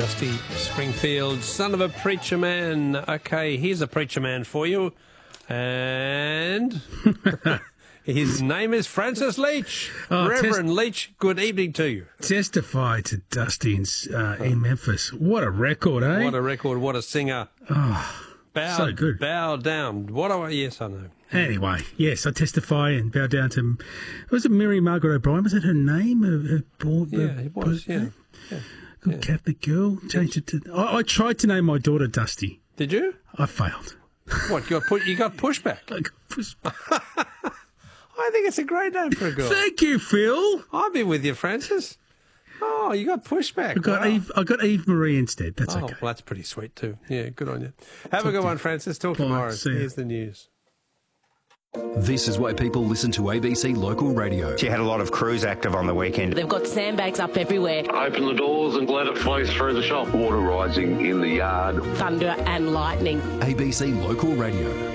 Dusty Springfield, son of a preacher man. Okay, here's a preacher man for you. And his name is Francis Leach. Reverend Leach, good evening to you. Testify to Dusty in Memphis. What a record, eh? What a record, what a singer. Oh, so good. Bow down. Yes, I know. Anyway, yes, I testify and bow down to... Was it Mary Margaret O'Brien? Was that her name? It was, yeah. Good Catholic girl. Changed it to... I tried to name my daughter Dusty. Did you? I failed. What, you got pushback? I got pushback. I think it's a great name for a girl. Thank you, Phil. I'll be with you, Francis. Oh, you got pushback. I got Eve Marie instead. That's okay. Well, that's pretty sweet too. Yeah, good on you. Have a good one, Francis. Talk tomorrow. Here's the news. This is why people listen to ABC Local Radio. She had a lot of crews active on the weekend. They've got sandbags up everywhere. Open the doors and let it flow through the shop. Water rising in the yard. Thunder and lightning. ABC Local Radio.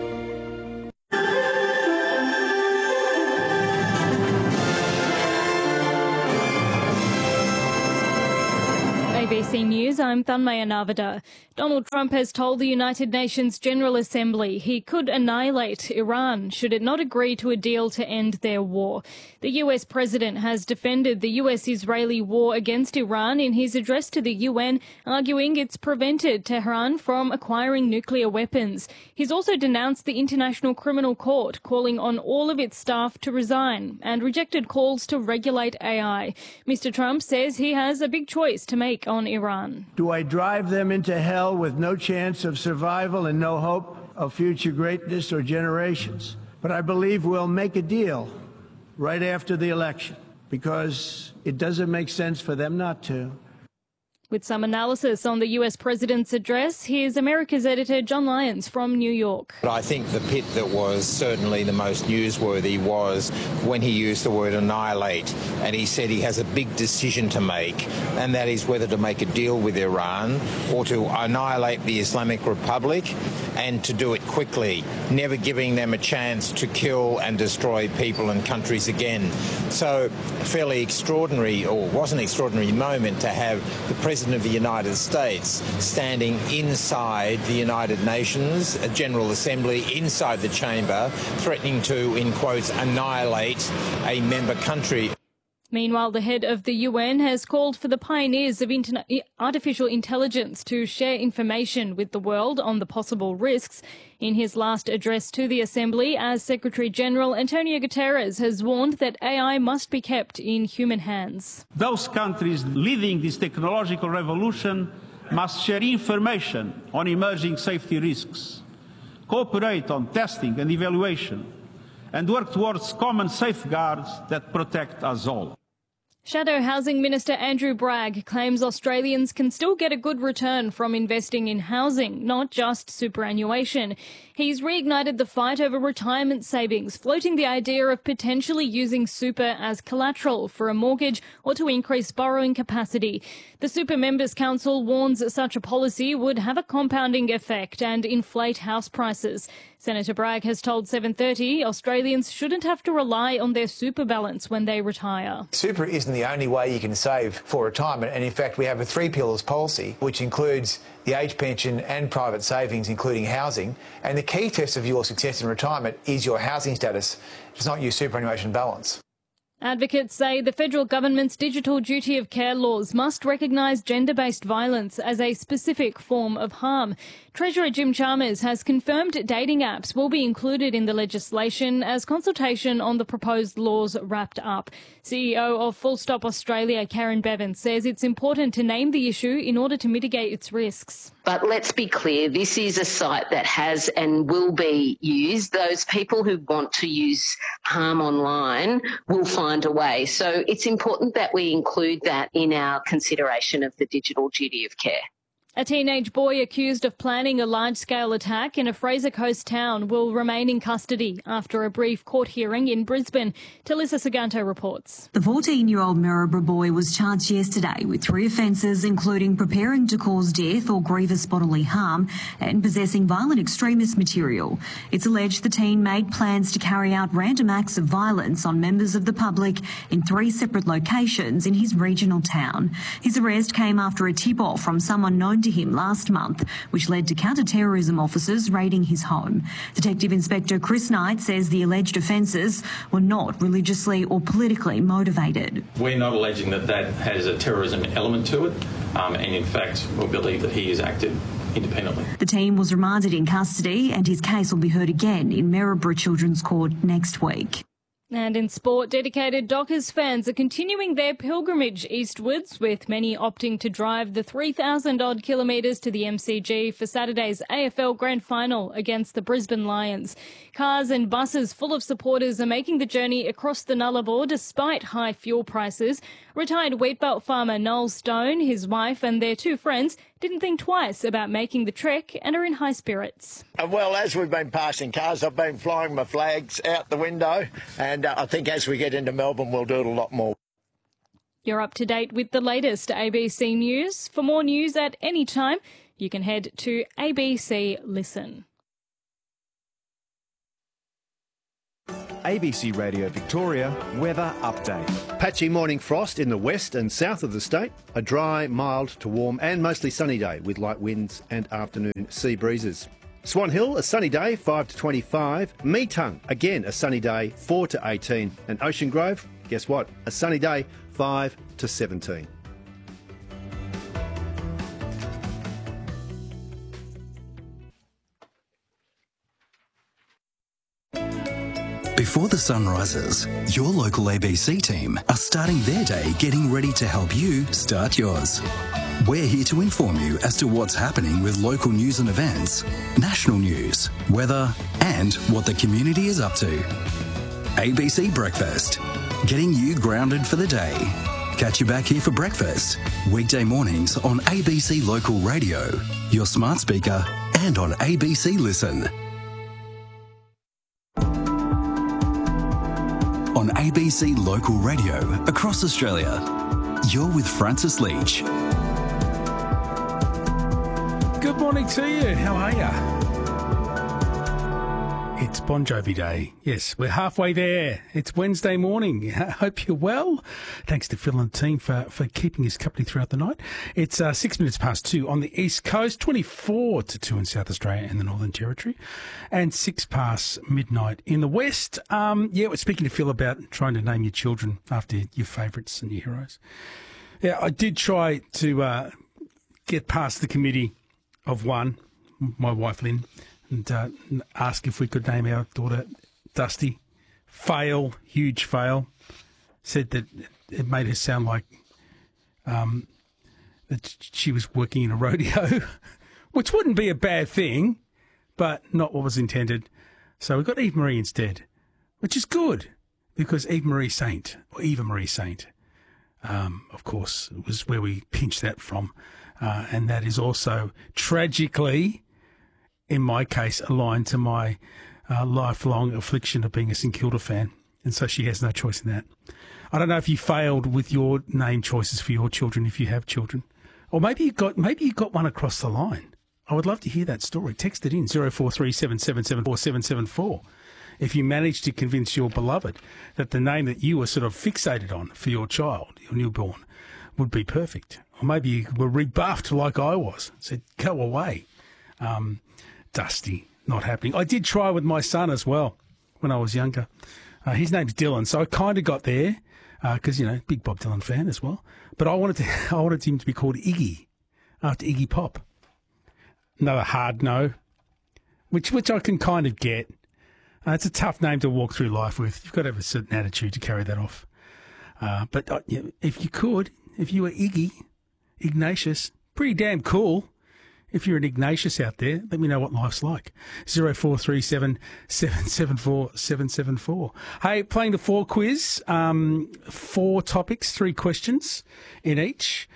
ABC News, I'm Thanmaya Navada. Donald Trump has told the United Nations General Assembly he could annihilate Iran should it not agree to a deal to end their war. The US president has defended the US-Israeli war against Iran in his address to the UN, arguing it's prevented Tehran from acquiring nuclear weapons. He's also denounced the International Criminal Court, calling on all of its staff to resign, and rejected calls to regulate AI. Mr. Trump says he has a big choice to make on Iran. Do I drive them into hell with no chance of survival and no hope of future greatness or generations? But I believe we'll make a deal right after the election, because it doesn't make sense for them not to. With some analysis on the US president's address, here's America's editor John Lyons from New York. I think the bit that was certainly the most newsworthy was when he used the word annihilate, and he said he has a big decision to make, and that is whether to make a deal with Iran or to annihilate the Islamic Republic, and to do it quickly, never giving them a chance to kill and destroy people and countries again. So a fairly extraordinary, or was an extraordinary moment to have the President of the United States standing inside the United Nations General Assembly, inside the chamber, threatening to, in quotes, annihilate a member country. Meanwhile, the head of the UN has called for the pioneers of artificial intelligence to share information with the world on the possible risks. In his last address to the Assembly, as Secretary-General, Antonio Guterres has warned that AI must be kept in human hands. Those countries leading this technological revolution must share information on emerging safety risks, cooperate on testing and evaluation, and work towards common safeguards that protect us all. Shadow Housing Minister Andrew Bragg claims Australians can still get a good return from investing in housing, not just superannuation. He's reignited the fight over retirement savings, floating the idea of potentially using super as collateral for a mortgage or to increase borrowing capacity. The Super Members Council warns such a policy would have a compounding effect and inflate house prices. Senator Bragg has told 7:30 Australians shouldn't have to rely on their super balance when they retire. Super isn't the only way you can save for retirement, and in fact we have a three pillars policy which includes the age pension and private savings, including housing, and the key test of your success in retirement is your housing status. It's not your superannuation balance. Advocates say the federal government's digital duty of care laws must recognise gender-based violence as a specific form of harm. Treasurer Jim Chalmers has confirmed dating apps will be included in the legislation as consultation on the proposed laws wrapped up. CEO of Full Stop Australia, Karen Bevan, says it's important to name the issue in order to mitigate its risks. But let's be clear, this is a site that has and will be used. Those people who want to use harm online will find a way. So it's important that we include that in our consideration of the digital duty of care. A teenage boy accused of planning a large-scale attack in a Fraser Coast town will remain in custody after a brief court hearing in Brisbane. Talissa Saganto reports. The 14-year-old Maryborough boy was charged yesterday with 3 offences, including preparing to cause death or grievous bodily harm and possessing violent extremist material. It's alleged the teen made plans to carry out random acts of violence on members of the public in 3 separate locations in his regional town. His arrest came after a tip-off from someone known to him last month, which led to counter-terrorism officers raiding his home. Detective Inspector Chris Knight says the alleged offences were not religiously or politically motivated. We're not alleging that that has a terrorism element to it, and in fact we believe that he has acted independently. The teen was remanded in custody and his case will be heard again in Maryborough Children's Court next week. And in sport, dedicated Dockers fans are continuing their pilgrimage eastwards, with many opting to drive the 3,000-odd kilometres to the MCG for Saturday's AFL Grand Final against the Brisbane Lions. Cars and buses full of supporters are making the journey across the Nullarbor despite high fuel prices. Retired wheatbelt farmer Noel Stone, his wife and their 2 friends didn't think twice about making the trek and are in high spirits. Well, as we've been passing cars, I've been flying my flags out the window, and I think as we get into Melbourne, we'll do it a lot more. You're up to date with the latest ABC News. For more news at any time, you can head to ABC Listen. ABC Radio Victoria weather update. Patchy morning frost in the west and south of the state. A dry, mild to warm and mostly sunny day with light winds and afternoon sea breezes. Swan Hill, a sunny day, 5 to 25. Meetung, again a sunny day, 4 to 18. And Ocean Grove, guess what? A sunny day, 5 to 17. Before the sun rises, your local ABC team are starting their day getting ready to help you start yours. We're here to inform you as to what's happening with local news and events, national news, weather, and what the community is up to. ABC Breakfast, getting you grounded for the day. Catch you back here for breakfast, weekday mornings on ABC Local Radio, your smart speaker, and on ABC Listen. On ABC Local Radio across Australia, you're with Francis Leach. Good morning to you. How are you? It's Bon Jovi Day. Yes, we're halfway there. It's Wednesday morning. I hope you're well. Thanks to Phil and the team for keeping us company throughout the night. It's 6 minutes past 2 on the East Coast, 24 to 2 in South Australia and the Northern Territory, and 6 past midnight in the West. We're speaking to Phil about trying to name your children after your favourites and your heroes. Yeah, I did try to get past the committee of one, my wife Lynn, and ask if we could name our daughter Dusty. Fail, huge fail. Said that it made her sound like that she was working in a rodeo, which wouldn't be a bad thing, but not what was intended. So we got Eve Marie instead, which is good because Eva Marie Saint, of course, was where we pinched that from. And that is also tragically, in my case, aligned to my lifelong affliction of being a St Kilda fan. And so she has no choice in that. I don't know if you failed with your name choices for your children, if you have children. Or maybe you got one across the line. I would love to hear that story. Text it in, 0437774774. If you managed to convince your beloved that the name that you were sort of fixated on for your child, your newborn, would be perfect. Or maybe you were rebuffed like I was. Said, go away. Dusty, not happening. I did try with my son as well when I was younger. His name's Dylan, so I kind of got there because, big Bob Dylan fan as well. But I wanted him to be called Iggy, after Iggy Pop. Another hard no, which I can kind of get. It's a tough name to walk through life with. You've got to have a certain attitude to carry that off. But if you were Iggy, Ignatius, pretty damn cool. If you're an Ignatius out there, let me know what life's like. 0437 774 774. Hey, playing the 4 quiz. 4 topics, 3 questions in each.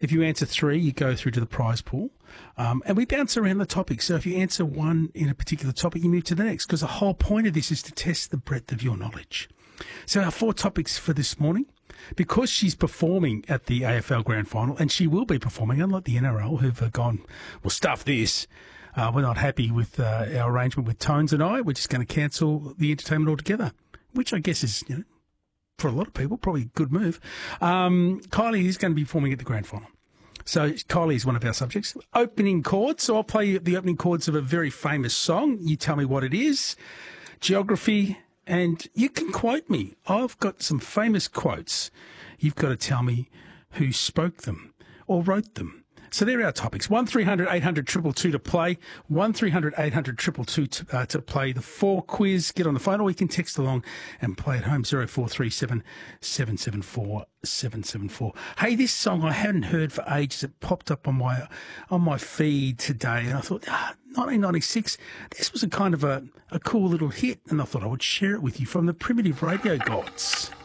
If you answer 3, you go through to the prize pool. And we bounce around the topics. So if you answer 1 in a particular topic, you move to the next, because the whole point of this is to test the breadth of your knowledge. So our 4 topics for this morning, because she's performing at the AFL Grand Final, and she will be performing, unlike the NRL, who've gone, well, stuff this. We're not happy with our arrangement with Tones and I. We're just going to cancel the entertainment altogether, which I guess is, for a lot of people, probably a good move. Kylie is going to be performing at the Grand Final. So Kylie is one of our subjects. Opening chords. So I'll play you the opening chords of a very famous song. You tell me what it is. Geography. And you can quote me. I've got some famous quotes. You've got to tell me who spoke them or wrote them. So there are our topics. 1300 800 222 to play. 1300 800 222 to play the 4 quiz. Get on the phone, or you can text along and play at home. 0437 774 774. Hey, this song I hadn't heard for ages. It popped up on my feed today, and I thought, 1996. This was a kind of a cool little hit, and I thought I would share it with you from the Primitive Radio Gods.